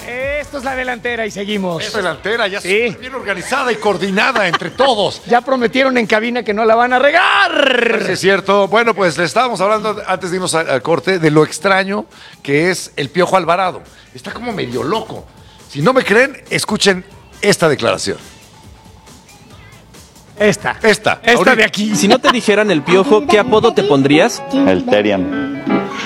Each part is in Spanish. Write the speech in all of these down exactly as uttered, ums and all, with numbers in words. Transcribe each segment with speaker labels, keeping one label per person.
Speaker 1: Esto es la delantera y seguimos.
Speaker 2: Es delantera, ya
Speaker 1: sí.
Speaker 2: Bien organizada y coordinada entre todos.
Speaker 1: Ya prometieron en cabina que no la van a regar.
Speaker 2: Sí, es cierto. Bueno, pues le estábamos hablando antes de irnos al, al corte de lo extraño que es el Piojo Alvarado. Está como medio loco. Si no me creen, escuchen esta declaración.
Speaker 1: Esta.
Speaker 2: Esta.
Speaker 1: Esta
Speaker 2: ahorita.
Speaker 1: de aquí.
Speaker 3: Si no te dijeran el Piojo, ¿qué apodo te pondrías?
Speaker 4: El Terian.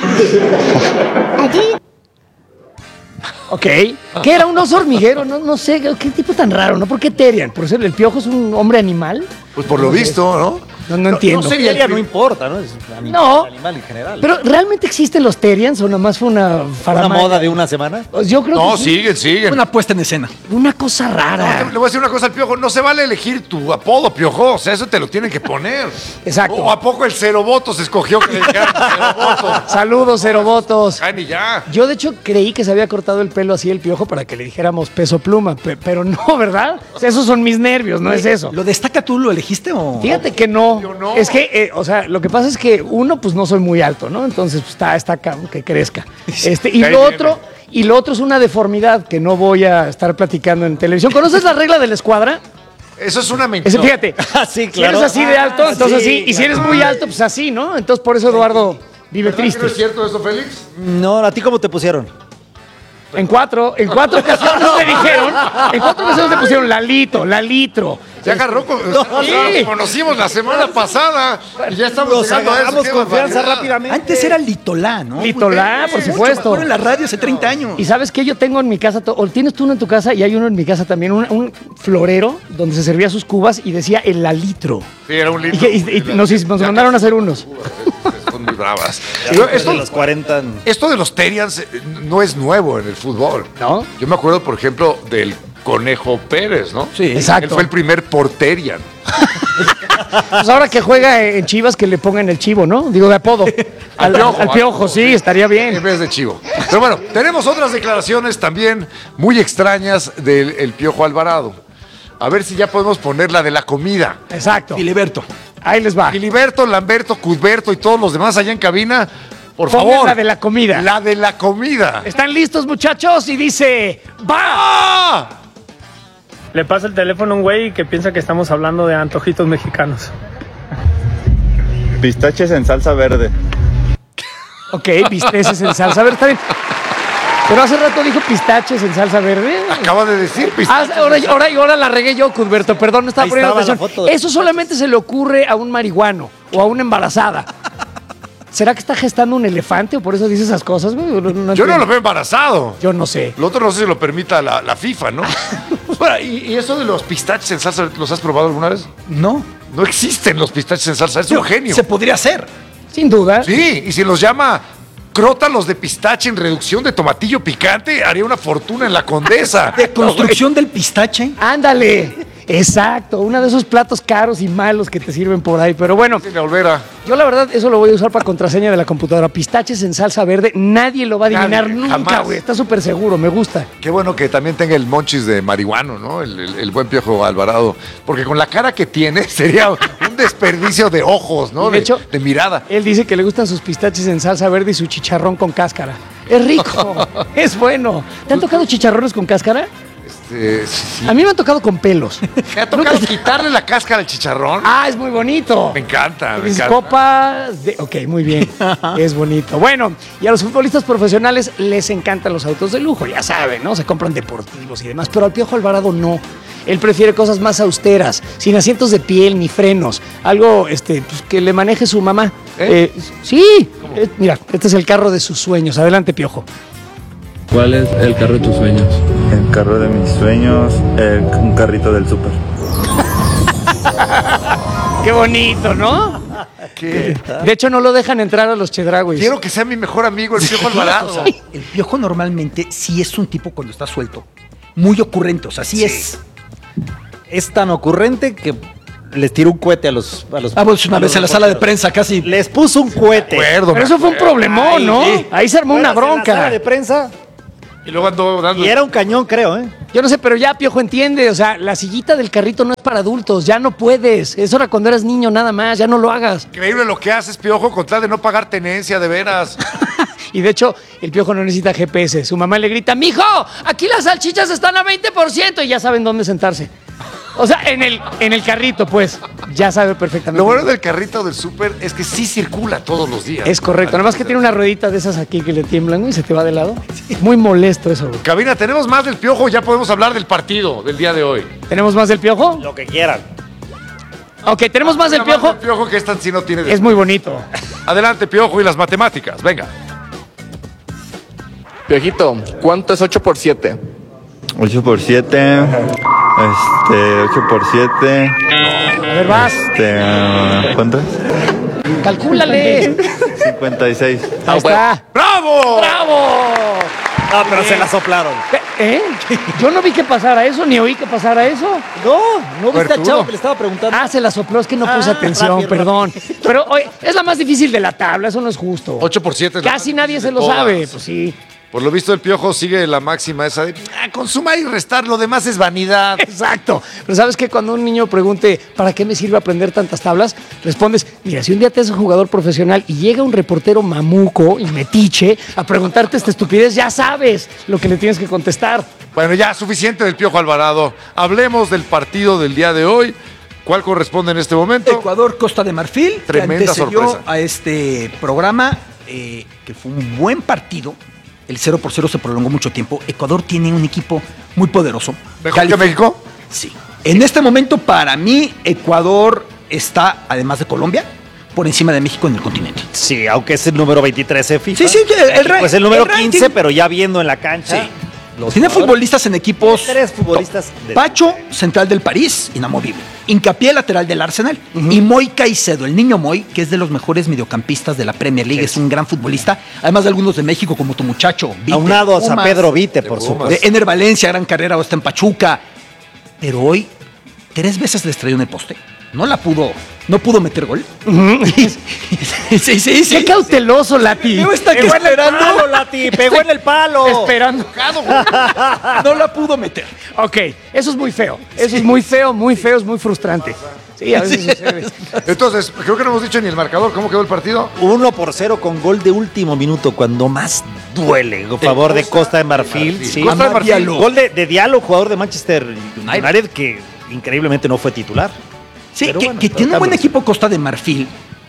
Speaker 1: Ok. ¿Qué era? ¿Un oso hormiguero? No, no sé. ¿Qué tipo tan raro? ¿No? ¿Por qué Terian? ¿Por ser el Piojo es un hombre animal?
Speaker 2: Pues por lo visto, ¿no?
Speaker 1: No, no entiendo.
Speaker 2: No sería
Speaker 5: Terian
Speaker 2: el
Speaker 5: no
Speaker 2: pri-
Speaker 5: importa, ¿no? Es un animal,
Speaker 1: No.
Speaker 5: animal en general.
Speaker 1: Pero ¿realmente existen los Terians o nomás fue una
Speaker 5: ¿Una
Speaker 1: faramaya?
Speaker 5: moda de una semana?
Speaker 1: Pues yo creo
Speaker 2: No,
Speaker 1: que sí.
Speaker 2: siguen, siguen.
Speaker 6: Una puesta en escena.
Speaker 1: Una cosa rara.
Speaker 2: Le voy a decir una cosa al Piojo, no se vale elegir tu apodo, Piojo, o sea, eso te lo tienen que poner.
Speaker 1: Exacto.
Speaker 2: ¿O a poco el cero votos escogió que le dijeran cero votos?
Speaker 1: Saludos, cero votos.
Speaker 2: Ay, ni ya.
Speaker 1: Yo, de hecho, creí que se había cortado el pelo así el Piojo para que le dijéramos peso pluma, pe- pero no, ¿verdad? O sea, esos son mis nervios, no es eso.
Speaker 6: ¿Lo destaca tú, lo elegiste o...?
Speaker 1: Fíjate que no.
Speaker 2: Yo no.
Speaker 1: Es que, eh, o sea, lo que pasa es que uno, pues no soy muy alto, ¿no? Entonces, pues, está, está acá, que crezca. Este, y
Speaker 2: Ahí
Speaker 1: lo
Speaker 2: viene.
Speaker 1: otro, y lo otro es una deformidad que no voy a estar platicando en televisión. ¿Conoces la regla de la escuadra?
Speaker 2: Eso es una mentira.
Speaker 1: Ese, fíjate,
Speaker 5: Ah, sí,
Speaker 1: si
Speaker 5: claro.
Speaker 1: eres así de alto,
Speaker 5: Ah,
Speaker 1: entonces
Speaker 5: sí,
Speaker 1: así, y si eres muy alto, pues así, ¿no? Entonces, por eso Eduardo vive
Speaker 2: ¿Verdad que
Speaker 1: triste.
Speaker 2: no es cierto esto, Félix?
Speaker 5: No, ¿a ti cómo te pusieron?
Speaker 1: En cuatro, en cuatro ocasiones te dijeron, en cuatro ocasiones te pusieron Lalito, Lalitro.
Speaker 2: Se agarró con...
Speaker 1: Sí.
Speaker 2: Nos conocimos la semana pasada y ya estamos
Speaker 5: Nos
Speaker 2: llegando a eso.
Speaker 5: agarramos
Speaker 2: qué
Speaker 5: confianza
Speaker 2: barbaridad.
Speaker 5: rápidamente.
Speaker 6: Antes era Litolá, ¿no?
Speaker 1: Litolá, por
Speaker 6: Mucho
Speaker 1: supuesto.
Speaker 6: mejor en la radio hace treinta años.
Speaker 1: Y sabes que yo tengo en mi casa, to- o tienes tú uno en tu casa y hay uno en mi casa también, un, un florero donde se servía sus cubas y decía el Lalitro.
Speaker 2: Sí, era un
Speaker 1: Y,
Speaker 2: litro.
Speaker 1: que- y- y nos, nos mandaron a hacer unos.
Speaker 2: Son muy bravas.
Speaker 5: Ya
Speaker 2: Pero
Speaker 5: después
Speaker 2: esto,
Speaker 5: de los cuarenta...
Speaker 2: esto de los Terians eh, no es nuevo en el fútbol.
Speaker 1: ¿No?
Speaker 2: Yo me acuerdo, por ejemplo, del Conejo Pérez, ¿no?
Speaker 6: Sí.
Speaker 1: Exacto.
Speaker 2: Él fue el primer porterian.
Speaker 1: Pues ahora que juega en Chivas, que le pongan el chivo, ¿no? Digo, de apodo. Al,
Speaker 2: Piojo,
Speaker 1: al piojo, sí, estaría
Speaker 2: En
Speaker 1: bien.
Speaker 2: vez de chivo. Pero bueno, tenemos otras declaraciones también muy extrañas del el Piojo Alvarado. A ver si ya podemos poner la de la comida.
Speaker 1: Exacto.
Speaker 6: Filiberto.
Speaker 1: Ahí les va.
Speaker 2: Filiberto, Lamberto, Cudberto y todos los demás allá en cabina, por
Speaker 1: Pongan
Speaker 2: favor.
Speaker 1: la de la comida.
Speaker 2: La de la comida.
Speaker 1: ¿Están listos, muchachos? Y dice, ¡va!
Speaker 2: ¡Ah!
Speaker 7: Le pasa el teléfono a un güey que piensa que estamos hablando de antojitos mexicanos.
Speaker 4: Pistaches en salsa verde.
Speaker 1: Ok, bisteces en salsa verde, está bien. Pero hace rato dijo pistaches en salsa verde.
Speaker 2: Acaba de decir
Speaker 1: Ah,
Speaker 2: pistaches.
Speaker 1: ahora, ahora, ahora la regué yo, Cudberto, perdón, no estaba
Speaker 5: Ahí
Speaker 1: poniendo
Speaker 5: estaba la
Speaker 1: atención.
Speaker 5: foto de-
Speaker 1: Eso solamente se le ocurre a un marihuano o a una embarazada. ¿Será que está gestando un elefante o por eso dice esas cosas? güey? No, no
Speaker 2: Yo no
Speaker 1: entiendo.
Speaker 2: lo veo embarazado.
Speaker 1: Yo no sé.
Speaker 2: Lo otro no sé si lo permita la, la FIFA, ¿no? Bueno, y, y eso de los pistaches en salsa, ¿los has probado alguna vez?
Speaker 6: No.
Speaker 2: No existen los pistaches en salsa, es un genio.
Speaker 6: Se podría hacer.
Speaker 1: Sin duda.
Speaker 2: Sí, y si los llama crótalos de pistache en reducción de tomatillo picante, haría una fortuna en la Condesa.
Speaker 6: De construcción del pistache.
Speaker 1: Ándale. Exacto, uno de esos platos caros y malos que te sirven por ahí. Pero bueno,
Speaker 2: Tiene Olvera.
Speaker 1: yo la verdad eso lo voy a usar para contraseña de la computadora. Pistaches en salsa verde, nadie lo va a adivinar
Speaker 2: Nadie,
Speaker 1: nunca,
Speaker 2: jamás.
Speaker 1: güey. Está súper seguro, me gusta.
Speaker 2: Qué bueno que también tenga el monchis de marihuano, ¿no? El, el- el buen Piojo Alvarado. Porque con la cara que tiene sería un desperdicio de ojos, ¿no?
Speaker 1: Y de hecho-
Speaker 2: de mirada.
Speaker 1: Él dice que le gustan sus pistaches en salsa verde y su chicharrón con cáscara. Es rico, es bueno. ¿Te han tocado chicharrones con cáscara?
Speaker 2: Este, sí, sí.
Speaker 1: A mí me han tocado con pelos.
Speaker 2: ¿Me ha tocado quitarle la cáscara al chicharrón?
Speaker 1: Ah, es muy bonito.
Speaker 2: Me encanta, me
Speaker 1: Es
Speaker 2: encanta.
Speaker 1: copas de... Ok, muy bien. Es bonito. Bueno, y a los futbolistas profesionales les encantan los autos de lujo, ya saben, ¿no? Se compran deportivos y demás, pero al Piojo Alvarado no. Él prefiere cosas más austeras, sin asientos de piel ni frenos. Algo este, pues, que le maneje su mamá.
Speaker 2: ¿Eh?
Speaker 1: Eh, sí. Eh, mira, este es el carro de sus sueños. Adelante, Piojo.
Speaker 8: ¿Cuál es el carro de tus sueños?
Speaker 4: El carro de mis sueños, el- un carrito del súper.
Speaker 1: Qué bonito, ¿no?
Speaker 2: ¿Qué?
Speaker 1: De hecho, no lo dejan entrar a los Chedrauis.
Speaker 2: Quiero que sea mi mejor amigo, el Piojo Alvarado.
Speaker 6: O sea, el Piojo normalmente sí es un tipo cuando está suelto. Muy ocurrente, o sea, sí, es.
Speaker 5: Es tan ocurrente que les tiró un cohete a los... A los
Speaker 6: Ah, pues una
Speaker 5: a
Speaker 6: vez
Speaker 5: los
Speaker 6: en la sala de
Speaker 5: reporteros.
Speaker 6: prensa casi.
Speaker 5: Les puso un cohete.
Speaker 2: Acuerdo,
Speaker 1: Pero
Speaker 2: me
Speaker 1: eso fue un
Speaker 2: acuerdo.
Speaker 1: problemón, ¿no?
Speaker 5: sí.
Speaker 1: Ahí se armó una
Speaker 5: Fueras en la sala
Speaker 1: bronca.
Speaker 5: de prensa.
Speaker 2: Y luego ando dando...
Speaker 5: Y era un cañón, creo, ¿eh?
Speaker 1: Yo no sé, pero ya Piojo entiende, o sea, la sillita del carrito no es para adultos, ya no puedes. Eso era cuando eras niño nada más, ya no lo hagas.
Speaker 2: Increíble lo que haces, Piojo, con tal de no pagar tenencia, de veras.
Speaker 1: Y de hecho, el Piojo no necesita G P S. Su mamá le grita, mijo, aquí las salchichas están a veinte por ciento y ya saben dónde sentarse. O sea, en el, en el carrito, pues, ya sabe perfectamente.
Speaker 2: Lo bueno del carrito del súper es que sí circula todos los días.
Speaker 1: Es correcto, nada más que tiene una ruedita de esas aquí que le tiemblan y se te va de lado. Muy molesto eso, güey.
Speaker 2: Cabina, ¿tenemos más del Piojo? Ya podemos hablar del partido del día de hoy.
Speaker 1: ¿Tenemos más del Piojo?
Speaker 5: Lo que quieran.
Speaker 1: Ok, tenemos más del
Speaker 2: Una
Speaker 1: Piojo.
Speaker 2: del Piojo que esta sí no tiene...
Speaker 1: Es muy bonito.
Speaker 2: Adelante, Piojo, y las matemáticas. Venga.
Speaker 8: Piojito, ¿cuánto es ocho por siete?
Speaker 4: ocho por siete. Este, ocho por siete.
Speaker 1: A ver, vas.
Speaker 4: Este, ¿cuánto es?
Speaker 1: Calcúlale.
Speaker 4: cincuenta y seis.
Speaker 1: Ahí está.
Speaker 2: ¡Bravo!
Speaker 1: ¡Bravo!
Speaker 5: No, pero se la soplaron.
Speaker 1: ¿Eh? Yo no vi que pasara eso, ni oí que pasara eso.
Speaker 5: No, no viste al
Speaker 2: Suertudo.
Speaker 5: chavo que le estaba preguntando.
Speaker 1: Ah, se la sopló, es que no puse
Speaker 5: Ah,
Speaker 1: atención,
Speaker 5: rápido,
Speaker 1: perdón. Pero oye, es la más difícil de la tabla, eso no es justo.
Speaker 2: ocho por siete. es la
Speaker 1: Casi
Speaker 2: más
Speaker 1: nadie
Speaker 2: difícil
Speaker 1: se
Speaker 2: de
Speaker 1: lo
Speaker 2: todas.
Speaker 1: sabe, pues sí.
Speaker 2: Por lo visto, el Piojo sigue la máxima esa de ah, con sumar y restar, lo demás es vanidad.
Speaker 1: Exacto. Pero sabes que cuando un niño pregunte ¿para qué me sirve aprender tantas tablas? Respondes, mira, si un día te haces jugador profesional y llega un reportero mamuco y metiche a preguntarte esta estupidez, ya sabes lo que le tienes que contestar.
Speaker 2: Bueno, ya, suficiente del Piojo Alvarado. Hablemos del partido del día de hoy. ¿Cuál corresponde en este momento?
Speaker 6: Ecuador, Costa de Marfil,
Speaker 2: Tremenda
Speaker 6: que antecedió
Speaker 2: sorpresa.
Speaker 6: a este programa, eh, que fue un buen partido. El cero por cero se prolongó mucho tiempo. Ecuador tiene un equipo muy poderoso.
Speaker 2: ¿Mejor que
Speaker 6: Calific-
Speaker 2: México?
Speaker 6: Sí. En este momento, para mí, Ecuador está, además de Colombia, por encima de México en el continente.
Speaker 5: Sí, aunque es el número veintitrés de FIFA.
Speaker 6: Sí, sí, el- el ra-
Speaker 5: Pues el número
Speaker 6: el ranking.
Speaker 5: quince, pero ya viendo en la cancha.
Speaker 6: Sí.
Speaker 5: los
Speaker 6: Tiene
Speaker 5: jugadores-
Speaker 6: futbolistas en equipos.
Speaker 5: Tres futbolistas
Speaker 6: top.
Speaker 5: de-
Speaker 6: Pacho, central del París, inamovible. Hincapié, lateral del Arsenal. Y Moy Caicedo, el niño Moy, que es de los mejores mediocampistas de la Premier League. Es un gran futbolista. Además de algunos de México, como tu muchacho. Vite,
Speaker 5: Aunados a
Speaker 6: Pumas,
Speaker 5: Pedro Vite, por
Speaker 2: de
Speaker 5: supuesto.
Speaker 6: de Ener Valencia, gran carrera, o está en Pachuca. Pero hoy, tres veces le estrelló en el poste. No la pudo, no pudo meter gol. sí, sí, sí.
Speaker 1: Qué cauteloso, Lati.
Speaker 6: Luego está que
Speaker 5: Pegó en el
Speaker 6: esperando.
Speaker 5: palo, Lati, pegó en el palo.
Speaker 1: Esperando.
Speaker 6: No la pudo meter.
Speaker 1: Ok, eso es muy feo. Eso es muy feo, muy feo, es muy frustrante. Sí, a veces sucede.
Speaker 2: Entonces, creo que no hemos dicho ni el marcador. ¿Cómo quedó el partido?
Speaker 5: Uno por cero con gol de último minuto, cuando más duele. A favor de Costa de Marfil. Sí.
Speaker 2: Costa de Marfil.
Speaker 6: Diallo.
Speaker 5: Gol de, de Diallo, jugador de Manchester
Speaker 6: United.
Speaker 5: United, que increíblemente no fue titular.
Speaker 6: Sí,
Speaker 5: Pero
Speaker 6: que,
Speaker 5: bueno,
Speaker 6: que
Speaker 5: pero
Speaker 6: tiene un buen
Speaker 5: Carlos.
Speaker 6: equipo Costa de Marfil.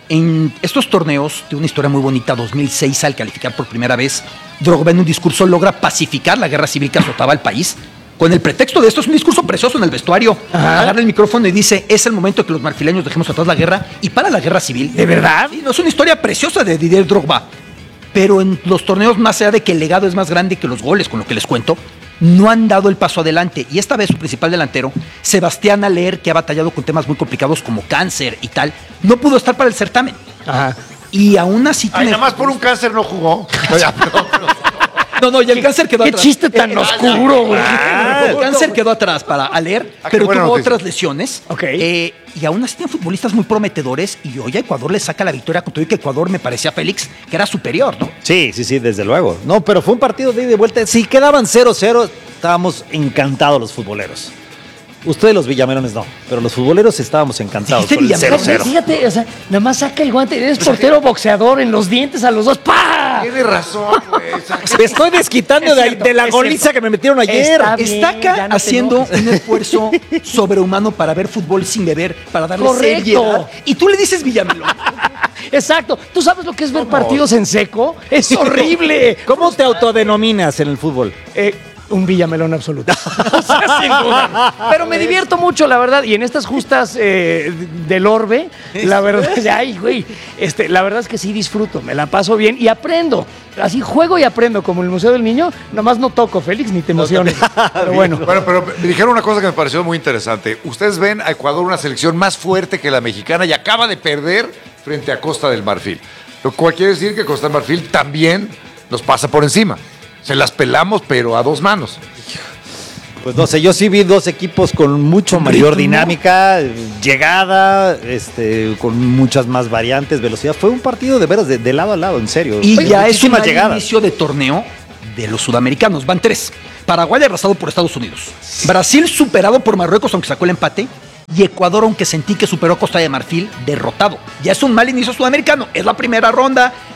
Speaker 6: En estos torneos, de una historia muy bonita, dos mil seis al calificar por primera vez, Drogba en un discurso logra pacificar la guerra civil que azotaba al país. Con el pretexto de esto, es un discurso precioso en el vestuario. Agarra el micrófono y dice, es el momento que los marfileños dejemos atrás la guerra y para la guerra civil.
Speaker 1: ¿De verdad?
Speaker 6: Sí, no, es una historia preciosa de Didier Drogba. Pero en los torneos, más allá de que el legado es más grande que los goles, con lo que les cuento, no han dado el paso adelante. Y esta vez su principal delantero, Sebastián Aller, que ha batallado con temas muy complicados como cáncer y tal, no pudo estar para el certamen.
Speaker 1: Ajá.
Speaker 6: Y aún así
Speaker 2: Ay,
Speaker 6: tiene...
Speaker 2: nada más por un cáncer no jugó. No, ya, perdón, perdón.
Speaker 6: No, no, y el cáncer quedó
Speaker 1: Qué
Speaker 6: atrás.
Speaker 1: chiste tan
Speaker 6: El-
Speaker 1: oscuro, güey.
Speaker 6: el cáncer quedó atrás para Aller,
Speaker 2: Ah, qué
Speaker 6: pero
Speaker 2: buena
Speaker 6: tuvo
Speaker 2: noticia.
Speaker 6: otras lesiones.
Speaker 1: Ok.
Speaker 6: Eh, y aún así tiene futbolistas muy prometedores. Y hoy a Ecuador le saca la victoria con todo y que Ecuador me parecía Félix que era superior, ¿no?
Speaker 5: Sí, sí, sí, desde luego. No, pero fue un partido de ida y vuelta. Si quedaban cero cero, estábamos encantados los futboleros. Ustedes los villamelones no, pero los futboleros estábamos encantados
Speaker 6: Este
Speaker 5: con el
Speaker 6: Villamelón,
Speaker 5: cero cero.
Speaker 1: Fíjate, o sea, nada más saca el guante. Eres portero boxeador en los dientes a los dos. ¡Pah!
Speaker 2: Tiene razón, güey. O sea,
Speaker 5: Me estoy desquitando
Speaker 1: Es
Speaker 5: de,
Speaker 1: cierto,
Speaker 5: de la
Speaker 1: es
Speaker 5: goliza
Speaker 1: cierto.
Speaker 5: que me metieron ayer.
Speaker 1: Está bien,
Speaker 6: Está acá
Speaker 1: ya no te
Speaker 6: haciendo
Speaker 1: enojes.
Speaker 6: un esfuerzo sobrehumano para ver fútbol sin beber, para darle
Speaker 1: Correcto.
Speaker 6: seriedad. Y tú le dices Villamelón.
Speaker 1: Exacto. ¿Tú sabes lo que es ver partidos en seco? Es horrible.
Speaker 5: ¿Cómo te autodenominas en el fútbol?
Speaker 1: Eh, un Villamelón absoluto. O sea, sin duda. Pero me divierto mucho, la verdad. Y en estas justas eh, del orbe, la verdad, ay, güey, este, la verdad es que sí disfruto, me la paso bien y aprendo. Así juego y aprendo, como en el Museo del Niño. Nomás no toco, Félix, ni te emociones. Pero bueno.
Speaker 2: Bueno, pero me dijeron una cosa que me pareció muy interesante. Ustedes ven a Ecuador una selección más fuerte que la mexicana y acaba de perder frente a Costa del Marfil. Lo cual quiere decir que Costa del Marfil también nos pasa por encima. Se las pelamos, pero a dos manos.
Speaker 5: Pues no sé, yo sí vi dos equipos con mucho mayor dinámica, llegada, este, con muchas más variantes, velocidad. Fue un partido de veras de, de lado a lado, en serio.
Speaker 6: Y
Speaker 5: Oye,
Speaker 6: ya es un
Speaker 5: muchísimas
Speaker 6: mal
Speaker 5: llegadas.
Speaker 6: inicio de torneo de los sudamericanos. Van tres. Paraguay arrasado por Estados Unidos. Brasil superado por Marruecos, aunque sacó el empate. Y Ecuador, aunque sentí que superó a Costa de Marfil, derrotado. Ya es un mal inicio sudamericano. Es la primera ronda.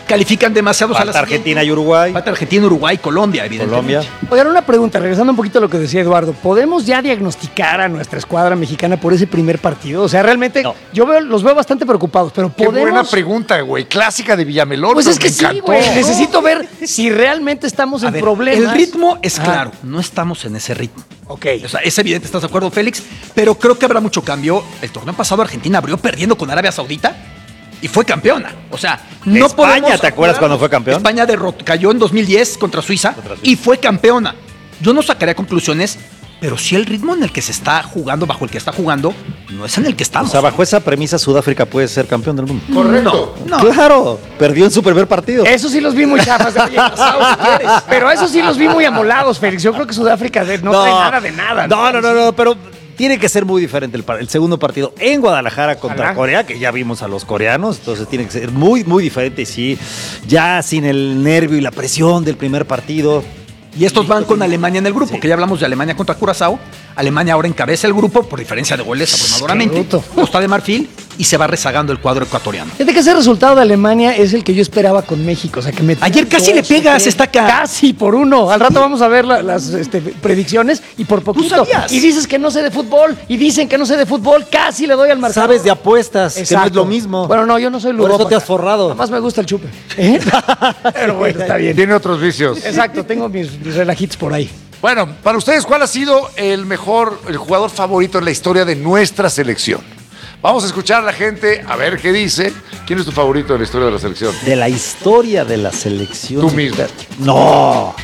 Speaker 6: califican demasiados a la
Speaker 5: Falta Argentina y Uruguay.
Speaker 6: Falta Argentina, Uruguay, Colombia, evidentemente.
Speaker 5: Colombia.
Speaker 1: Oigan, una pregunta, regresando un poquito a lo que decía Eduardo. ¿Podemos ya diagnosticar a nuestra escuadra mexicana por ese primer partido? O sea, realmente
Speaker 5: No.
Speaker 1: yo veo, los veo bastante preocupados, pero
Speaker 2: Qué
Speaker 1: podemos...
Speaker 2: buena pregunta, güey. Clásica de Villamelón.
Speaker 1: Pues
Speaker 2: pero
Speaker 1: es que
Speaker 2: me
Speaker 1: sí,
Speaker 2: encantó.
Speaker 1: güey. Necesito ver si realmente estamos
Speaker 6: A
Speaker 1: en
Speaker 6: ver,
Speaker 1: problemas.
Speaker 6: el ritmo es
Speaker 1: Ah,
Speaker 6: claro, no estamos en ese ritmo.
Speaker 1: Ok.
Speaker 6: O sea, es evidente, ¿estás de acuerdo, Félix? Pero creo que habrá mucho cambio. El torneo pasado Argentina abrió perdiendo con Arabia Saudita y fue campeona. O sea, no
Speaker 5: España,
Speaker 6: podemos
Speaker 5: ¿te acuerdas cuando fue campeón?
Speaker 6: España derrotó, cayó en dos mil diez contra Suiza,
Speaker 5: Contra Suiza.
Speaker 6: y fue campeona. Yo no sacaría conclusiones, pero sí el ritmo en el que se está jugando, bajo el que está jugando, no es en el que
Speaker 5: O
Speaker 6: estamos.
Speaker 5: sea, bajo esa premisa, Sudáfrica puede ser campeón del mundo.
Speaker 2: Correcto.
Speaker 6: No.
Speaker 5: Claro, perdió en su primer partido.
Speaker 1: Eso sí los vi muy chafas. de, "Oye, pasado, si quieres". Pero eso sí los vi muy amolados, Félix. Yo creo que Sudáfrica de- no, trae nada de nada.
Speaker 5: No, no, no, no, pero tiene que ser muy diferente el, par- el segundo partido en Guadalajara contra
Speaker 1: Ojalá.
Speaker 5: Corea, que ya vimos a los coreanos, entonces tiene que ser muy, muy diferente. Y sí, ya sin el nervio y la presión del primer partido.
Speaker 6: Y estos van con Alemania en el grupo, que ya hablamos de Alemania contra Curazao. Alemania ahora encabeza el grupo por diferencia de goles abrumadoramente.
Speaker 1: bruto.
Speaker 6: Costa de Marfil y se va rezagando el cuadro ecuatoriano.
Speaker 1: Fíjate que ese resultado de Alemania es el que yo esperaba con México. O sea, que me
Speaker 6: Ayer casi le pegas, está acá.
Speaker 1: Casi por uno. Al rato vamos a ver la- las este, predicciones y por poquito.
Speaker 6: sabías?
Speaker 1: Y dices que no sé de fútbol y dicen que no sé de fútbol. Casi le doy al marcador.
Speaker 5: Sabes de apuestas, que no es
Speaker 1: Exacto.
Speaker 5: lo mismo.
Speaker 1: Bueno, no, yo no soy
Speaker 5: Por eso
Speaker 1: ludópata.
Speaker 5: te has forrado.
Speaker 1: Nada más me gusta el chupe. ¿Eh? Pero bueno, está bien.
Speaker 2: Tiene otros vicios.
Speaker 1: Exacto, tengo mis, mis relajitos por ahí.
Speaker 2: Bueno, para ustedes, ¿cuál ha sido el mejor, el jugador favorito en la historia de nuestra selección? Vamos a escuchar a la gente, a ver qué dice. ¿Quién es tu favorito de la historia de la selección?
Speaker 5: De la historia de la selección.
Speaker 2: Tú mismo.
Speaker 5: No.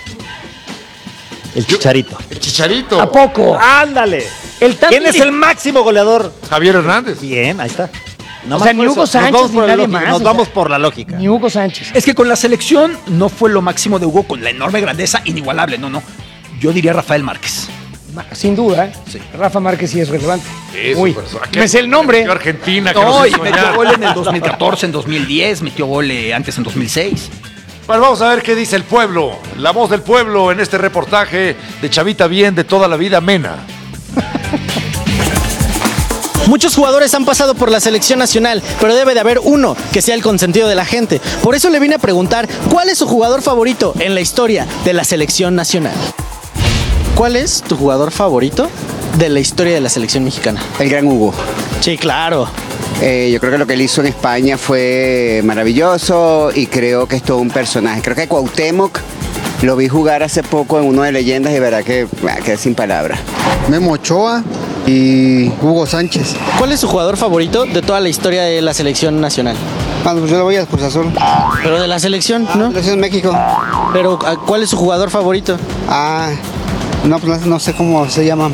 Speaker 5: El Chicharito.
Speaker 2: El Chicharito.
Speaker 1: ¿A poco?
Speaker 5: Ándale.
Speaker 1: El tan
Speaker 5: ¿Quién es el máximo goleador?
Speaker 2: Javier Hernández.
Speaker 5: Bien, ahí está. No
Speaker 1: O
Speaker 5: más
Speaker 1: sea,
Speaker 5: por
Speaker 1: ni
Speaker 5: eso.
Speaker 1: Hugo
Speaker 5: Nos
Speaker 1: Sánchez
Speaker 5: vamos
Speaker 1: ni
Speaker 5: por la
Speaker 1: nadie
Speaker 5: lógica,
Speaker 1: más,
Speaker 5: Nos
Speaker 1: o
Speaker 5: vamos
Speaker 1: sea,
Speaker 5: por la lógica.
Speaker 1: Ni Hugo Sánchez.
Speaker 6: Es que con la selección no fue lo máximo de Hugo con la enorme grandeza, inigualable, no, no. Yo diría Rafael Márquez.
Speaker 1: Sin duda, ¿eh?
Speaker 6: Sí.
Speaker 1: Rafa Márquez sí es relevante.
Speaker 2: Eso,
Speaker 1: Uy,
Speaker 2: persona.
Speaker 1: me sé el nombre.
Speaker 2: Metió Argentina, que
Speaker 6: No,
Speaker 2: nos
Speaker 6: y
Speaker 2: hizo
Speaker 6: metió
Speaker 2: soñar.
Speaker 6: gol en el dos mil catorce, en dos mil diez, metió gol eh, antes en dos mil seis.
Speaker 2: Bueno, vamos a ver qué dice el pueblo. La voz del pueblo en este reportaje de Chavita Bien de toda la vida Mena.
Speaker 9: Muchos jugadores han pasado por la selección nacional, pero debe de haber uno que sea el consentido de la gente. Por eso le vine a preguntar, ¿cuál es su jugador favorito en la historia de la selección nacional? ¿Cuál es tu jugador favorito de la historia de la selección mexicana?
Speaker 10: El gran Hugo.
Speaker 9: Sí, claro.
Speaker 10: Eh, yo creo que lo que él hizo en España fue maravilloso y creo que es todo un personaje. Creo que Cuauhtémoc lo vi jugar hace poco en uno de Leyendas y verá que ah, quedé sin palabras.
Speaker 11: Memo Ochoa y Hugo Sánchez.
Speaker 9: ¿Cuál es su jugador favorito de toda la historia de la selección nacional?
Speaker 11: Ah, pues yo le voy a Cruz Azul.
Speaker 9: Pero de la selección, ¿no?
Speaker 11: Selección México.
Speaker 9: Pero ¿cuál es su jugador favorito?
Speaker 11: Ah, no, pues no, no sé cómo se llama.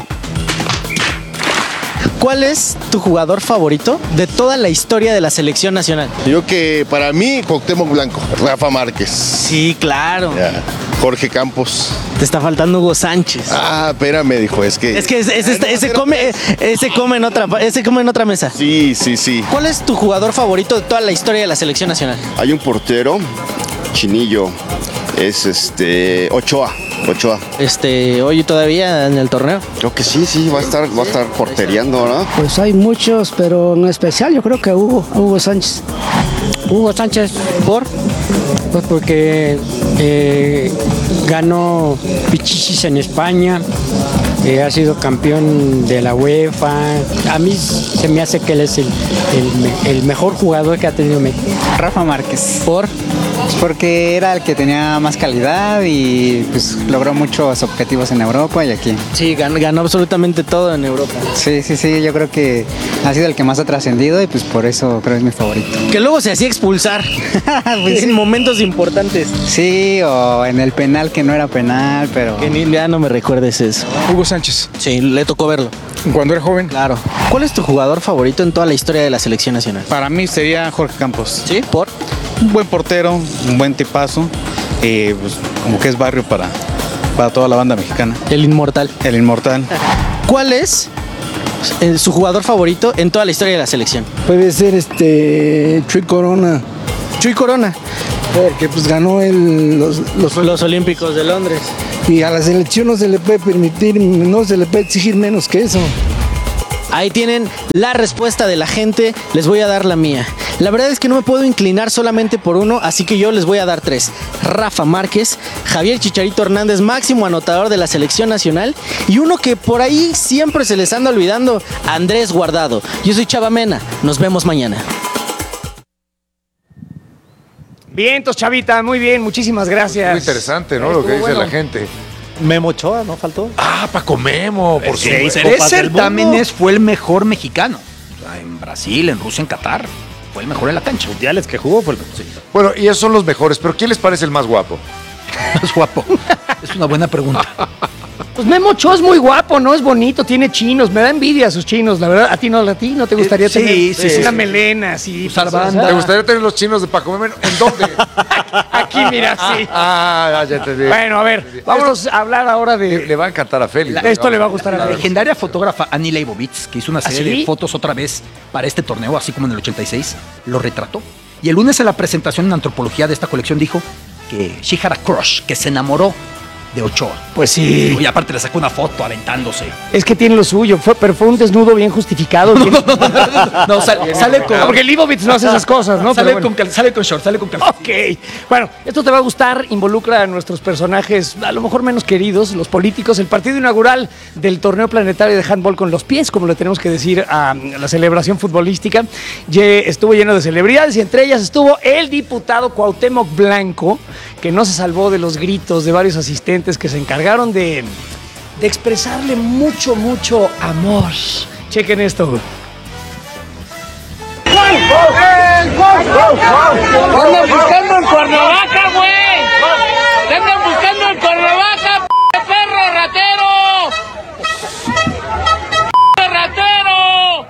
Speaker 9: ¿Cuál es tu jugador favorito de toda la historia de la selección nacional?
Speaker 12: Yo que para mí, Cuauhtémoc Blanco, Rafa Márquez.
Speaker 9: Sí, claro.
Speaker 12: Ya. Jorge Campos.
Speaker 9: Te está faltando Hugo Sánchez.
Speaker 12: Ah, espérame, dijo, es que...
Speaker 9: Es que ese, ese, ese come, ese, come en otra, ese come en otra mesa.
Speaker 12: Sí, sí, sí.
Speaker 9: ¿Cuál es tu jugador favorito de toda la historia de la selección nacional?
Speaker 12: Hay un portero, Chinillo, es este Ochoa. Ochoa.
Speaker 9: Este, hoy todavía en el torneo.
Speaker 12: Creo que sí, sí, va a estar, va a estar porteriando, ¿no?
Speaker 13: Pues hay muchos, pero en especial yo creo que Hugo, Hugo Sánchez. Hugo Sánchez, ¿por? Pues porque eh, ganó Pichichis en España, eh, ha sido campeón de la UEFA. A mí se me hace que él es el, el, el mejor jugador que ha tenido México.
Speaker 14: Rafa Márquez.
Speaker 9: ¿Por?
Speaker 14: Pues porque era el que tenía más calidad y pues logró muchos objetivos en Europa y aquí.
Speaker 9: Sí, ganó, ganó absolutamente todo en Europa.
Speaker 14: Sí, sí, sí, yo creo que ha sido el que más ha trascendido y pues por eso creo que es mi favorito.
Speaker 9: Que luego se hacía expulsar
Speaker 14: Pues
Speaker 9: en
Speaker 14: sí.
Speaker 9: momentos importantes.
Speaker 14: Sí, o en el penal que no era penal, pero...
Speaker 9: Que ni, ya no me recuerdes eso.
Speaker 15: Hugo Sánchez.
Speaker 9: Sí, le tocó verlo.
Speaker 15: Cuando era joven.
Speaker 9: Claro. ¿Cuál es tu jugador favorito en toda la historia de la selección nacional?
Speaker 16: Para mí sería Jorge Campos.
Speaker 9: ¿Sí? ¿Por?
Speaker 16: Un buen portero, un buen tipazo, eh, pues, como que es barrio para, para toda la banda mexicana.
Speaker 9: El inmortal.
Speaker 16: El inmortal.
Speaker 9: ¿Cuál es eh, su jugador favorito en toda la historia de la selección?
Speaker 11: Puede ser este Chuy Corona.
Speaker 9: Chuy Corona.
Speaker 11: Porque pues ganó el, los, los,
Speaker 9: los Olímpicos de Londres.
Speaker 11: Y a la selección no se le puede permitir, no se le puede exigir menos que eso.
Speaker 9: Ahí tienen la respuesta de la gente, les voy a dar la mía. La verdad es que no me puedo inclinar solamente por uno, así que yo les voy a dar tres. Rafa Márquez, Javier Chicharito Hernández, máximo anotador de la selección nacional, y uno que por ahí siempre se les anda olvidando, Andrés Guardado. Yo soy Chava Mena, nos vemos mañana.
Speaker 1: Vientos, Chavita, muy bien, muchísimas gracias.
Speaker 2: Muy interesante, ¿no?
Speaker 1: Estuvo
Speaker 2: Lo que dice
Speaker 1: bueno.
Speaker 2: la gente.
Speaker 5: Memo Ochoa, ¿no faltó?
Speaker 2: Ah, Paco Memo, por
Speaker 6: Sí,
Speaker 2: supuesto.
Speaker 6: tres certámenes fue el mejor mexicano. O sea, en Brasil, en Rusia, en Qatar. Fue el mejor en la cancha.
Speaker 5: Mundiales que jugó fue el sí.
Speaker 2: Bueno, y esos son los mejores, pero ¿quién les parece el más guapo?
Speaker 6: Más guapo. Es una buena pregunta.
Speaker 1: Pues Memo Ochoa es muy guapo, ¿no? Es bonito, tiene chinos, me da envidia a sus chinos, la verdad. ¿A ti no, a ti no te gustaría
Speaker 6: Eh, sí,
Speaker 1: tener
Speaker 6: sí,
Speaker 1: una
Speaker 6: sí.
Speaker 1: melena así?
Speaker 6: Usar
Speaker 1: pues,
Speaker 6: banda.
Speaker 1: o
Speaker 2: ¿Te
Speaker 1: sea,
Speaker 2: gustaría tener los chinos de Paco Memo? ¿En dónde?
Speaker 1: Aquí, mira, sí.
Speaker 2: Ah, ya te digo.
Speaker 1: Bueno, a ver, vámonos a hablar ahora de...
Speaker 2: Le va a encantar a Félix.
Speaker 1: La- esto le va a gustar a
Speaker 6: La
Speaker 1: Félix.
Speaker 6: legendaria fotógrafa Annie Leibovitz, que hizo una serie
Speaker 1: ¿sí?
Speaker 6: de fotos otra vez para este torneo, así como en el ochenta y seis, lo retrató. Y el lunes en la presentación en antropología de esta colección dijo que she had a crush, que se enamoró de Ochoa.
Speaker 1: Pues sí.
Speaker 6: Y aparte le sacó una foto aventándose.
Speaker 1: Es que tiene lo suyo, fue, pero fue un desnudo bien justificado. Tiene-
Speaker 6: No, sal- sale con...
Speaker 1: Porque Leibovitz no hace esas cosas, ¿no?
Speaker 6: Sale,
Speaker 1: Pero bueno.
Speaker 6: con, cal- sale con short, sale con calcetín.
Speaker 1: Ok, bueno, esto te va a gustar, involucra a nuestros personajes a lo mejor menos queridos, los políticos, el partido inaugural del torneo planetario de handball con los pies, como le tenemos que decir a la celebración futbolística, Ye- estuvo lleno de celebridades y entre ellas estuvo el diputado Cuauhtémoc Blanco, que no se salvó de los gritos de varios asistentes que se encargaron de, de expresarle mucho, mucho amor. Chequen esto. güey.
Speaker 15: ¡Andan buscando el Cuernavaca, güey! ¡Te andan buscando el Cuernavaca, p perro ratero! ¡P ratero!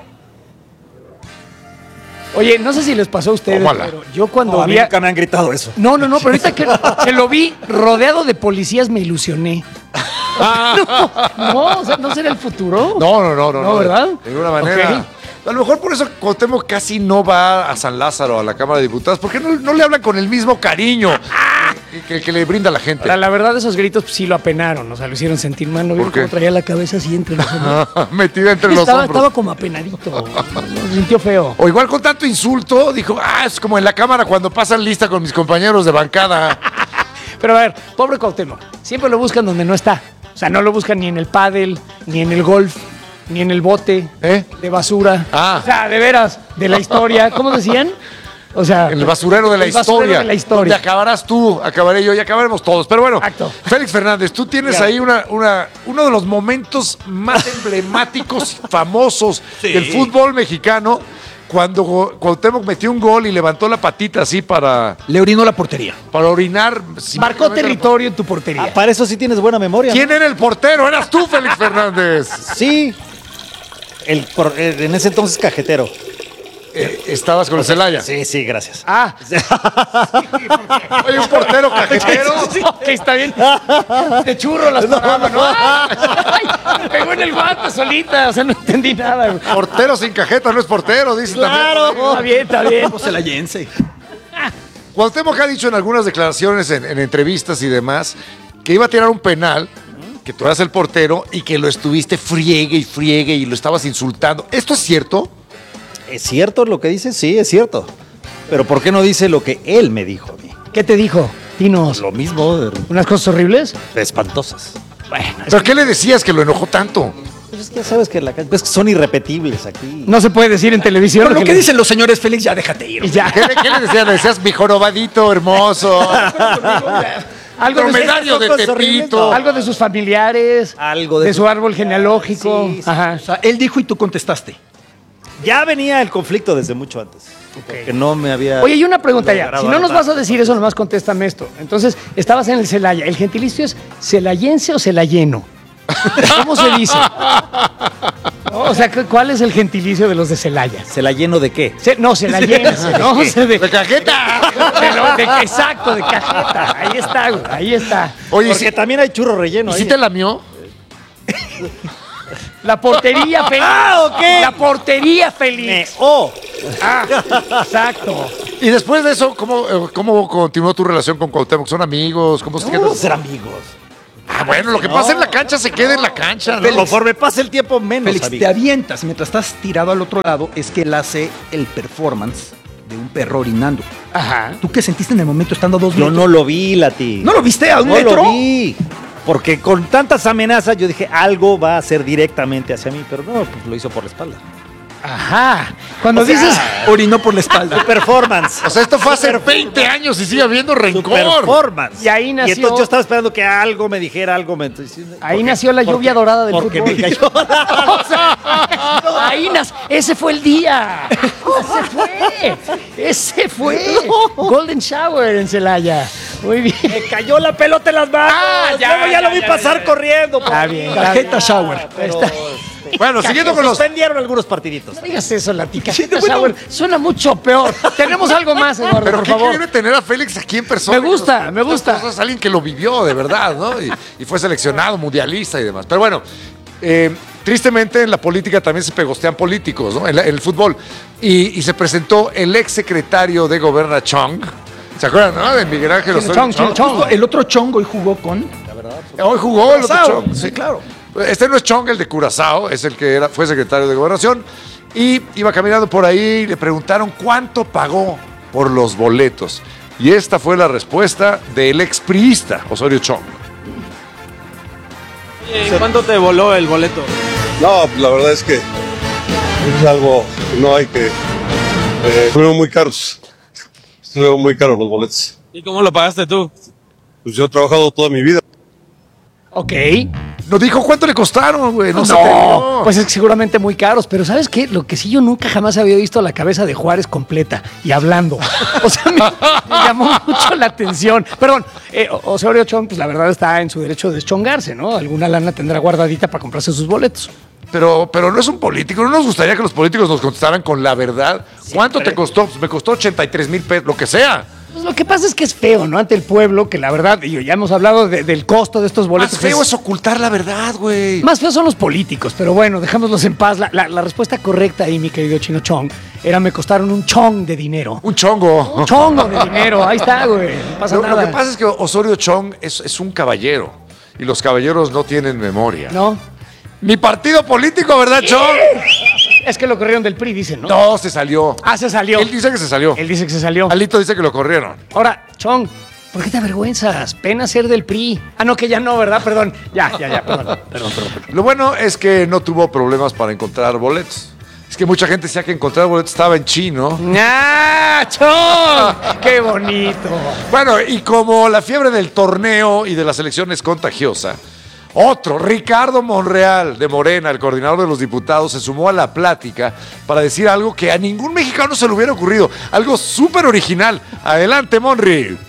Speaker 1: Oye, no sé si les pasó a ustedes,
Speaker 2: Tómala.
Speaker 1: pero yo cuando
Speaker 5: No, a mí
Speaker 1: vi... a-
Speaker 5: nunca me han gritado eso.
Speaker 1: No, no, no, pero ahorita que, que lo vi rodeado de policías me ilusioné. No, no, o sea, ¿no será el futuro?
Speaker 2: No, no, no, no.
Speaker 1: No, ¿verdad?
Speaker 2: De ninguna manera.
Speaker 1: Ok.
Speaker 2: A lo mejor por eso Cuauhtémoc casi no va a San Lázaro, a la Cámara de Diputados, porque no, no le hablan con el mismo cariño que, que- que le brinda la gente.
Speaker 1: La, la verdad, esos gritos pues, sí lo apenaron, o sea, lo hicieron sentir mal. ¿No vieron
Speaker 2: qué?
Speaker 1: cómo traía la cabeza así entre los hombros?
Speaker 2: Metida entre los
Speaker 1: estaba,
Speaker 2: hombros.
Speaker 1: estaba como apenadito, se sintió feo.
Speaker 2: O igual con tanto insulto, dijo, ah, es como en la Cámara cuando pasan lista con mis compañeros de bancada.
Speaker 1: Pero a ver, pobre Cuauhtémoc, siempre lo buscan donde no está. O sea, no lo buscan ni en el pádel, ni en el golf, ni en el bote
Speaker 2: ¿Eh?
Speaker 1: de basura.
Speaker 2: Ah.
Speaker 1: O sea, de veras, de la historia. ¿Cómo decían? O sea,
Speaker 2: En el basurero de la
Speaker 1: el basurero
Speaker 2: historia.
Speaker 1: de la
Speaker 2: Donde
Speaker 1: historia.
Speaker 2: acabarás tú, acabaré yo y acabaremos todos. Pero bueno,
Speaker 1: Exacto.
Speaker 2: Félix Fernández, tú tienes
Speaker 1: Ya.
Speaker 2: ahí una, una, uno de los momentos más emblemáticos y famosos
Speaker 6: Sí.
Speaker 2: del fútbol mexicano, cuando Go- Cuauhtémoc metió un gol y levantó la patita así para,
Speaker 6: Le orinó la portería.
Speaker 2: para orinar.
Speaker 1: Marcó
Speaker 2: simbólicamente.
Speaker 1: territorio en tu portería.
Speaker 5: Ah, para eso sí tienes buena memoria.
Speaker 2: ¿Quién era el portero? Eras tú, Félix Fernández.
Speaker 5: Sí. El, por- eh, en ese entonces cajetero.
Speaker 2: Eh, estabas con el Celaya.
Speaker 5: Sí, sí, gracias.
Speaker 1: Ah,
Speaker 2: Oye, un portero cajetero.
Speaker 1: sí, ok, está bien. De churro las paraba, ¿no? Ay, me pegó en el guante solita, o sea, no entendí nada. güey.
Speaker 2: Portero sin cajeta no es portero, dice
Speaker 1: Claro,
Speaker 2: también.
Speaker 1: está bien, está bien.
Speaker 6: Pues el allense.
Speaker 2: Cuauhtémoc ha dicho en algunas declaraciones, en, en entrevistas y demás, que iba a tirar un penal, que tú eras el portero y que lo estuviste friegue y friegue y lo estabas insultando. ¿Esto es cierto?
Speaker 5: ¿Es cierto lo que dice? Sí, es cierto. Pero ¿por qué no dice lo que él me dijo a mí?
Speaker 1: ¿Qué te dijo? Dinos.
Speaker 5: Lo mismo, de-
Speaker 1: ¿Unas cosas horribles?
Speaker 5: espantosas.
Speaker 1: Bueno, es
Speaker 2: ¿Pero qué le decías que lo enojó tanto?
Speaker 5: Pues es que ya sabes que, la, ca- es que son irrepetibles aquí.
Speaker 1: no se puede decir en televisión.
Speaker 6: Por lo que
Speaker 1: le-
Speaker 6: dicen los señores Félix, ya déjate ir.
Speaker 1: Y ya.
Speaker 2: ¿Qué le, qué le decías? Le decías, mi jorobadito hermoso.
Speaker 1: Algo de,
Speaker 2: Dromedario de
Speaker 5: cosas horribles,
Speaker 2: Tepito.
Speaker 5: no.
Speaker 1: algo de sus familiares,
Speaker 5: Algo
Speaker 1: de,
Speaker 5: de
Speaker 1: su árbol genealógico.
Speaker 5: Sí, sí.
Speaker 1: Ajá.
Speaker 6: O sea, él dijo y tú contestaste.
Speaker 5: Ya venía el conflicto desde mucho antes. Porque no me había.
Speaker 1: Oye, y una pregunta ya.
Speaker 5: logrado
Speaker 1: Si no nos
Speaker 5: anotar.
Speaker 1: vas a decir eso, nomás contéstame esto. Entonces, estabas en el Celaya. ¿El gentilicio es celayense o celayeno? ¿Cómo se dice? No, o sea, ¿cuál es el gentilicio de los de Celaya?
Speaker 5: ¿Se la lleno de qué?
Speaker 1: Ce- no, celayense, ¿no? O sea, de,
Speaker 2: ¡De cajeta!
Speaker 1: de lo- de- exacto, de cajeta. Ahí está, güey, ahí está.
Speaker 2: Oye,
Speaker 5: Porque
Speaker 2: ¿y si,
Speaker 5: también hay churro relleno
Speaker 2: ¿y
Speaker 5: ahí.
Speaker 2: si te lamió?
Speaker 1: La portería feliz.
Speaker 5: Ah, ok.
Speaker 1: La portería feliz.
Speaker 5: ¡Oh!
Speaker 1: Ah, exacto.
Speaker 2: Y después de eso, ¿cómo, eh, cómo continuó tu relación con Cuauhtémoc? ¿Son amigos? ¿Cómo se
Speaker 5: ¿Cómo ser amigos?
Speaker 2: Ah, bueno, lo que
Speaker 5: No,
Speaker 2: pasa en la cancha se queda en la cancha, ¿no?
Speaker 5: Conforme pasa el tiempo, menos.
Speaker 6: Félix,
Speaker 5: Javi.
Speaker 6: te avientas mientras estás tirado al otro lado, es que él hace el performance de un perro orinando.
Speaker 1: Ajá.
Speaker 6: ¿Tú qué sentiste en el momento estando a dos
Speaker 5: Yo
Speaker 6: metros?
Speaker 5: no lo vi, Lati.
Speaker 6: ¿No lo viste a un
Speaker 5: No
Speaker 6: metro?
Speaker 5: lo vi. Porque con tantas amenazas yo dije, algo va a hacer directamente hacia mí, pero no, pues lo hizo por la espalda.
Speaker 1: Ajá. Cuando
Speaker 5: O sea,
Speaker 1: dices
Speaker 6: orinó por la espalda.
Speaker 5: Su performance.
Speaker 2: O sea, esto fue hace veinte años y sigue habiendo
Speaker 5: Su
Speaker 2: rencor.
Speaker 5: performance.
Speaker 1: Y ahí nació-
Speaker 5: Y entonces yo estaba esperando que algo me dijera, algo me... entonces,
Speaker 1: ahí
Speaker 5: ¿por qué?
Speaker 1: nació la
Speaker 5: ¿Por
Speaker 1: lluvia
Speaker 5: qué?
Speaker 1: dorada del
Speaker 5: Porque
Speaker 1: fútbol.
Speaker 5: me cayó.
Speaker 1: O sea, ahí nació. Ese fue el día. Ese fue. Ese fue. Golden Shower en Celaya. Muy bien.
Speaker 5: Me cayó la pelota en las manos.
Speaker 1: Ah, ya,
Speaker 5: Luego ya,
Speaker 1: ya,
Speaker 5: lo vi
Speaker 1: ya,
Speaker 5: pasar
Speaker 1: ya.
Speaker 5: corriendo.
Speaker 1: Está bien.
Speaker 6: Cajeta shower.
Speaker 5: Pero,
Speaker 1: Está-
Speaker 5: este,
Speaker 2: Bueno, siguiendo con los...
Speaker 5: suspendieron algunos partiditos.
Speaker 1: No digas eso, la tica. Shower. Suena mucho peor. Tenemos algo más, Eduardo,
Speaker 2: Pero
Speaker 1: por
Speaker 2: qué
Speaker 1: favor.
Speaker 2: quiere tener a Félix aquí en persona.
Speaker 1: Me gusta,
Speaker 2: Que nos-
Speaker 1: me gusta.
Speaker 2: estas cosas, alguien que lo vivió de verdad, ¿no? Y, y fue seleccionado, mundialista y demás. Pero bueno, eh, tristemente en la política también se pegostean políticos, ¿no? En, la- en el fútbol. Y, y se presentó el ex secretario de Goberna Chong. ¿Se acuerdan, no? De Miguel Ángel
Speaker 1: Chino
Speaker 2: Osorio
Speaker 1: Chong, Chino
Speaker 2: Chong.
Speaker 1: Chong.
Speaker 6: El otro chongo y jugó con...
Speaker 2: Hoy jugó el otro
Speaker 6: Curazao.
Speaker 2: Chong.
Speaker 6: Sí, claro.
Speaker 2: Este no es Chong, el de Curazao, es el que era, fue secretario de Gobernación. Y iba caminando por ahí y le preguntaron cuánto pagó por los boletos. Y esta fue la respuesta del expriista Osorio Chong.
Speaker 3: Oye, ¿cuánto te voló el boleto?
Speaker 17: No, pues la verdad es que es algo que no hay que... Eh, estuvieron muy caros. Estuvieron muy caros los boletos.
Speaker 3: ¿Y cómo lo pagaste tú?
Speaker 17: Pues yo he trabajado toda mi vida.
Speaker 1: Ok.
Speaker 2: No dijo cuánto le costaron, güey. No,
Speaker 1: No,
Speaker 2: se atrevió.
Speaker 1: pues es que seguramente muy caros, pero ¿sabes qué? Lo que sí yo nunca jamás había visto la cabeza de Juárez completa y hablando. O sea, me, me llamó mucho la atención. Perdón, eh, Osorio Chong, pues la verdad está en su derecho de deschongarse, ¿no? Alguna lana tendrá guardadita para comprarse sus boletos.
Speaker 2: Pero, pero no es un político. No nos gustaría que los políticos nos contestaran con la verdad. ¿Cuánto te costó? Pues me costó ochenta y tres mil pesos, lo que sea.
Speaker 1: Pues lo que pasa es que es feo, ¿no? Ante el pueblo, que la verdad, y ya hemos hablado de- del costo de estos boletos.
Speaker 2: Más feo es ocultar la verdad, güey.
Speaker 1: Más feos son los políticos, pero bueno, dejémoslos en paz. La, la- la respuesta correcta ahí, mi querido Chino Chong, era me costaron un chong de dinero.
Speaker 2: Un chongo.
Speaker 1: Un chongo de dinero, ahí está, güey. No pasa
Speaker 2: Lo,
Speaker 1: nada.
Speaker 2: lo que pasa es que Osorio Chong es, es un caballero. Y los caballeros no tienen memoria.
Speaker 1: ¿No?
Speaker 2: Mi partido político, ¿verdad, Chong?
Speaker 1: Es que lo corrieron del P R I, dicen, ¿no?
Speaker 2: No, se salió.
Speaker 1: Ah, se salió.
Speaker 2: Él dice que se salió.
Speaker 1: Él dice que se salió.
Speaker 2: Alito dice que lo corrieron.
Speaker 1: Ahora, Chong, ¿por qué te avergüenzas? Pena ser del P R I. Ah, no, que ya no, ¿verdad? Perdón. Ya, ya, ya, perdón. Perdón, perdón, perdón.
Speaker 2: Lo bueno es que no tuvo problemas para encontrar boletos. Es que mucha gente decía que encontrar boletos estaba en chino.
Speaker 1: ¡Ah, Chong! ¡Qué bonito!
Speaker 2: Bueno, y como la fiebre del torneo y de la selección es contagiosa, otro, Ricardo Monreal de Morena, el coordinador de los diputados, se sumó a la plática para decir algo que a ningún mexicano se le hubiera ocurrido. Algo súper original. Adelante, Monri.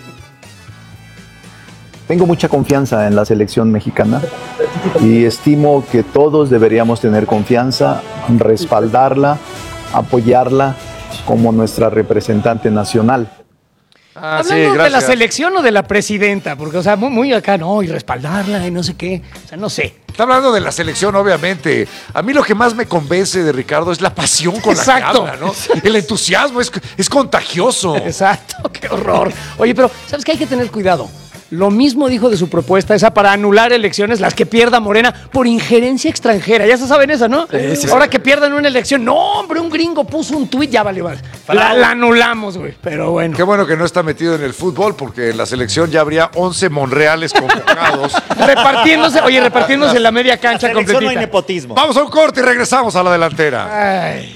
Speaker 18: Tengo mucha confianza en la selección mexicana y estimo que todos deberíamos tener confianza, respaldarla, apoyarla como nuestra representante nacional.
Speaker 2: Ah, sí,
Speaker 1: Hablando de la
Speaker 2: gracias.
Speaker 1: selección o de la presidenta, porque, o sea, muy, muy acá, no, y respaldarla y no sé qué. O sea, no sé.
Speaker 2: Está hablando de la selección, obviamente. A mí lo que más me convence de Ricardo es la pasión con
Speaker 1: Exacto.
Speaker 2: la que habla, ¿no? El entusiasmo es, es contagioso.
Speaker 1: Exacto, qué horror. Oye, pero ¿sabes qué? Hay que tener cuidado. Lo mismo dijo de su propuesta esa para anular elecciones, las que pierda Morena por injerencia extranjera. Ya se saben esa, ¿no?
Speaker 6: Sí, sí,
Speaker 1: Ahora
Speaker 6: sí.
Speaker 1: que pierdan una elección. No, hombre, un gringo puso un tuit, ya vale, vale. La, la anulamos, güey. Pero bueno.
Speaker 2: Qué bueno que no está metido en el fútbol, porque en la selección ya habría once Monreales convocados.
Speaker 1: Repartiéndose, oye, repartiéndose en la media cancha
Speaker 5: La selección no hay
Speaker 1: completita.
Speaker 5: nepotismo.
Speaker 2: Vamos a un corte y regresamos a la delantera.
Speaker 1: Ay.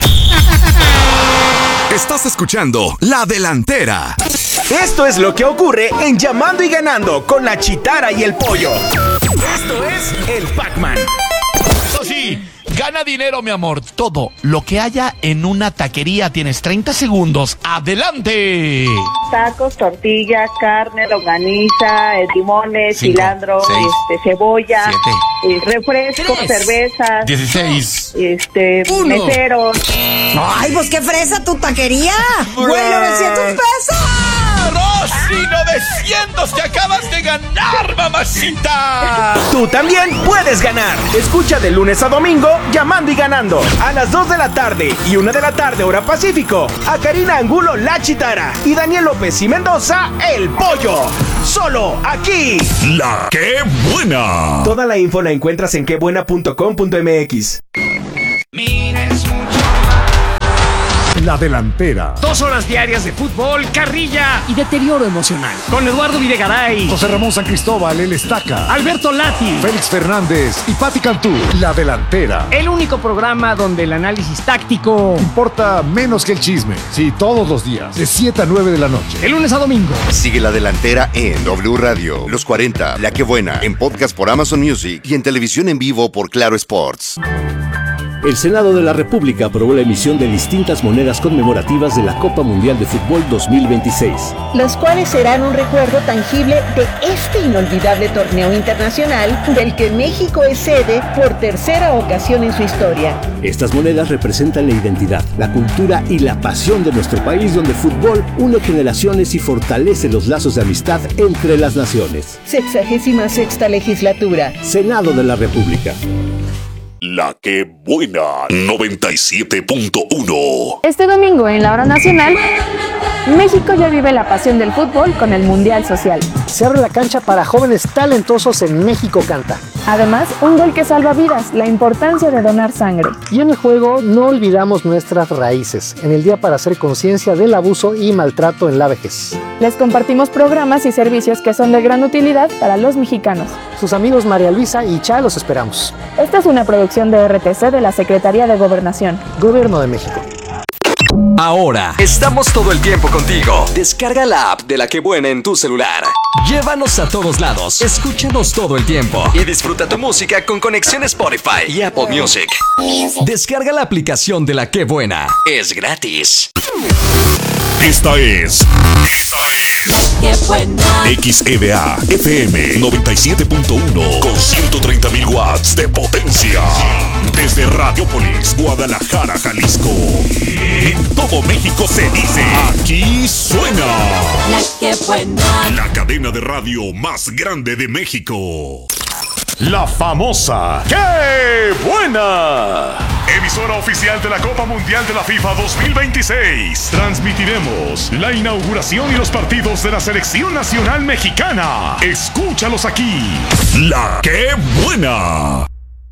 Speaker 19: Estás escuchando La Delantera.
Speaker 20: Esto es lo que ocurre en Llamando y Ganando con la Chitara y el Pollo. Esto es el Pac-Man.
Speaker 21: Eso sí, gana dinero, mi amor. Todo lo que haya en una taquería. Tienes treinta segundos. ¡Adelante!
Speaker 22: Tacos, tortillas, carne, longaniza, eh, limones,
Speaker 21: Cinco,
Speaker 22: cilantro,
Speaker 21: seis,
Speaker 22: este, cebolla,
Speaker 21: siete,
Speaker 22: eh, refrescos,
Speaker 21: tres,
Speaker 22: cervezas,
Speaker 21: dieciséis,
Speaker 22: este,
Speaker 21: uno.
Speaker 22: meseros.
Speaker 23: Ay, pues qué fresa tu taquería. Güey, novecientos pesos.
Speaker 21: ¡Rosy! novecientos que acabas de ganar, mamacita.
Speaker 20: Tú también puedes ganar. Escucha de lunes a domingo Llamando y Ganando a las dos de la tarde y una de la tarde hora Pacífico a Karina Angulo La Chitara y Daniel López y Mendoza El Pollo. Solo aquí.
Speaker 19: La Qué Buena.
Speaker 20: Toda la info la encuentras en quebuena punto com punto m x.
Speaker 7: La Delantera.
Speaker 1: Dos horas diarias de fútbol, carrilla y deterioro emocional. Con Eduardo Videgaray,
Speaker 7: José Ramón San Cristóbal, el Estaca,
Speaker 1: Alberto Lati,
Speaker 7: Félix Fernández y Pati Cantú. La Delantera.
Speaker 1: El único programa donde el análisis táctico
Speaker 7: importa menos que el chisme. Sí, todos los días, de siete a nueve de la noche.
Speaker 1: De lunes a domingo.
Speaker 8: Sigue La Delantera en W Radio, Los cuarenta, La Qué Buena, en podcast por Amazon Music y en televisión en vivo por Claro Sports.
Speaker 23: El Senado de la República aprobó la emisión de distintas monedas conmemorativas de la Copa Mundial de Fútbol dos mil veintiséis.
Speaker 24: Los cuales serán un recuerdo tangible de este inolvidable torneo internacional del que México es sede por tercera ocasión en su historia.
Speaker 23: Estas monedas representan la identidad, la cultura y la pasión de nuestro país, donde el fútbol une generaciones y fortalece los lazos de amistad entre las naciones.
Speaker 24: Sexagésima sexta legislatura.
Speaker 23: Senado de la República.
Speaker 19: La Qué Buena noventa y siete punto uno.
Speaker 25: Este domingo en la hora nacional, México ya vive la pasión del fútbol con el Mundial Social.
Speaker 26: Se abre la cancha para jóvenes talentosos en México Canta.
Speaker 25: Además, un gol que salva vidas, la importancia de donar sangre.
Speaker 26: Y en el juego no olvidamos nuestras raíces, en el día para hacer conciencia del abuso y maltrato en la vejez.
Speaker 25: Les compartimos programas y servicios que son de gran utilidad para los mexicanos.
Speaker 26: Sus amigos María Luisa y Cha los esperamos.
Speaker 25: Esta es una producción de R T C de la Secretaría de Gobernación.
Speaker 26: Gobierno de México.
Speaker 27: Ahora estamos todo el tiempo contigo. Descarga la app de La Qué Buena en tu celular. Llévanos a todos lados. Escúchanos todo el tiempo. Y disfruta tu música con conexión Spotify y Apple Music. Descarga la aplicación de La Qué Buena. Es gratis.
Speaker 19: Esta es. Esta es.
Speaker 25: ¡Qué buena!
Speaker 19: X E V A F M noventa y siete punto uno con ciento treinta mil watts de potencia. Desde Radiopolis, Guadalajara, Jalisco. En todo México se dice: aquí suena.
Speaker 25: La Qué Buena.
Speaker 19: La cadena de radio más grande de México. La famosa ¡Qué Buena! Emisora oficial de la Copa Mundial de la FIFA dos mil veintiséis. Transmitiremos la inauguración y los partidos de la Selección Nacional Mexicana. Escúchalos aquí. La Qué Buena.